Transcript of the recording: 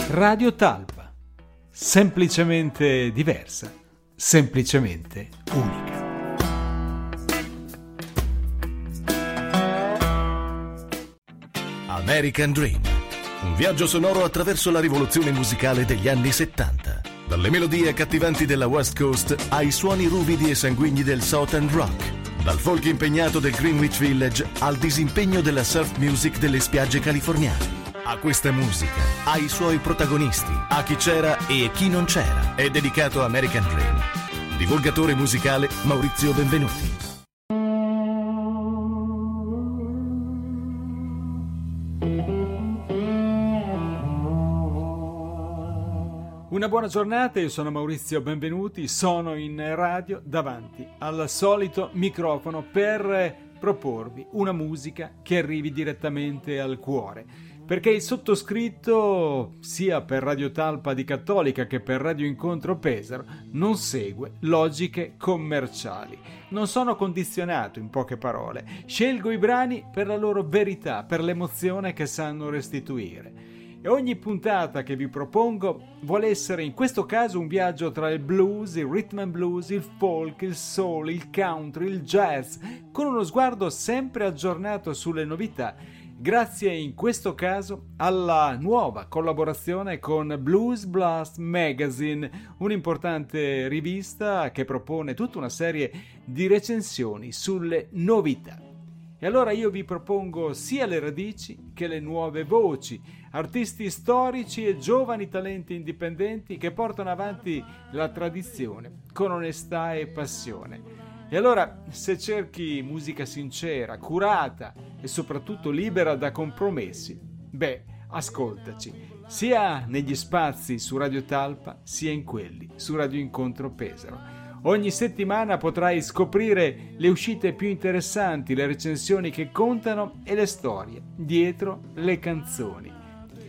Radio Talpa, semplicemente diversa, semplicemente unica. American Dream, un viaggio sonoro attraverso la rivoluzione musicale degli anni 70. Dalle melodie accattivanti della West Coast ai suoni ruvidi e sanguigni del Southern Rock. Dal folk impegnato del Greenwich Village al disimpegno della surf music delle spiagge californiane. A questa musica, ai suoi protagonisti, a chi c'era e chi non c'era, è dedicato American Dream. Divulgatore musicale Maurizio Benvenuti. Una buona giornata, io sono Maurizio Benvenuti, sono in radio davanti al solito microfono per proporvi una musica che arrivi direttamente al cuore. Perché il sottoscritto, sia per Radio Talpa di Cattolica che per Radio Incontro Pesaro, non segue logiche commerciali. Non sono condizionato, in poche parole. Scelgo i brani per la loro verità, per l'emozione che sanno restituire. E ogni puntata che vi propongo vuole essere in questo caso un viaggio tra il blues, il rhythm and blues, il folk, il soul, il country, il jazz, con uno sguardo sempre aggiornato sulle novità, grazie in questo caso alla nuova collaborazione con Blues Blast Magazine, un'importante rivista che propone tutta una serie di recensioni sulle novità. E allora io vi propongo sia le radici che le nuove voci, artisti storici e giovani talenti indipendenti che portano avanti la tradizione con onestà e passione. E allora, se cerchi musica sincera, curata e soprattutto libera da compromessi, ascoltaci, sia negli spazi su Radio Talpa, sia in quelli su Radio Incontro Pesaro. Ogni settimana potrai scoprire le uscite più interessanti, le recensioni che contano e le storie dietro le canzoni.